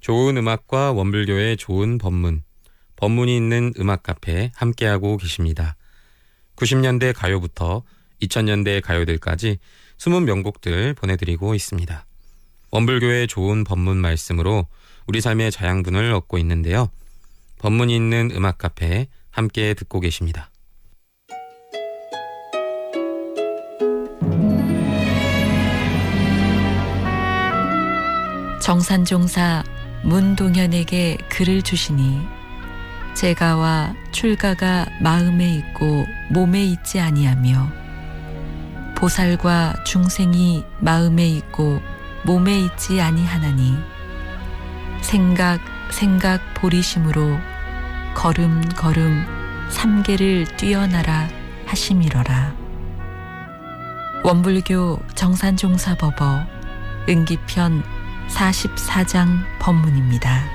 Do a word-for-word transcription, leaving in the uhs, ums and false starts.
좋은 음악과 원불교의 좋은 법문, 법문이 있는 음악 카페 함께하고 계십니다. 구십 년대 가요부터 이천 년대 가요들까지 숨은 명곡들 보내드리고 있습니다. 원불교의 좋은 법문 말씀으로 우리 삶의 자양분을 얻고 있는데요. 법문이 있는 음악 카페 함께 듣고 계십니다. 정산종사 문동현에게 글을 주시니 제가와 출가가 마음에 있고 몸에 있지 아니하며 보살과 중생이 마음에 있고 몸에 있지 아니하나니 생각 생각 보리심으로 걸음 걸음 삼계를 뛰어나라 하심이러라. 원불교 정산종사법어 응기편 사십사 장 법문입니다.